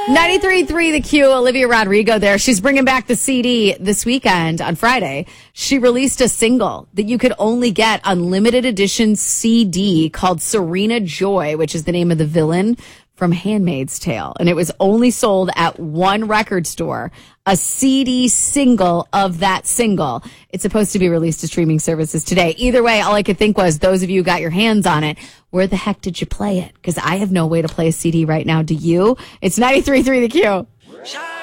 93.3 The Q, Olivia Rodrigo there. She's bringing back the CD this weekend on Friday. She released a single that you could only get on limited edition CD called Serena Joy, which is the name of the villain from Handmaid's Tale. And it was only sold at one record store, a CD single of that single. It's supposed to be released to streaming services today. Either way, all I could think was, those of you who got your hands on it, where the heck did you play it? Because I have no way to play a CD right now. Do you? It's 93.3 The Q.